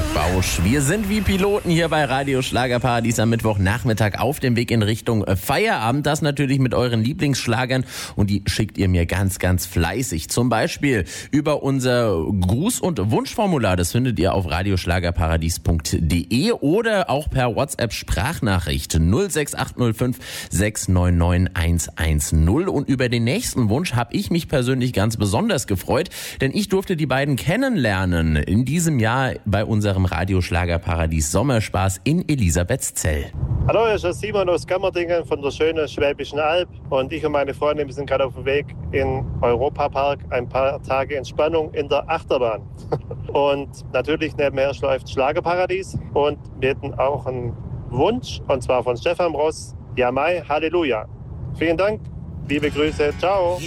Bausch. Wir sind wie Piloten hier bei Radio Schlagerparadies am Mittwochnachmittag auf dem Weg in Richtung Feierabend. Das natürlich mit euren Lieblingsschlagern und die schickt ihr mir ganz, ganz fleißig. Zum Beispiel über unser Gruß- und Wunschformular. Das findet ihr auf radioschlagerparadies.de oder auch per WhatsApp-Sprachnachricht 06805 699 110. Und über den nächsten Wunsch habe ich mich persönlich ganz besonders gefreut, denn ich durfte die beiden kennenlernen in diesem Jahr bei unserem Radio Schlagerparadies Sommerspaß in Elisabethzell. Hallo, ich bin Simon aus Gammerdingen von der schönen Schwäbischen Alb und ich und meine Freundin, wir sind gerade auf dem Weg in Europapark, ein paar Tage Entspannung in der Achterbahn. Und natürlich nebenher läuft Schlagerparadies und wir hätten auch einen Wunsch, und zwar von Stefan Ross, Ja Mai, Halleluja. Vielen Dank, liebe Grüße, ciao.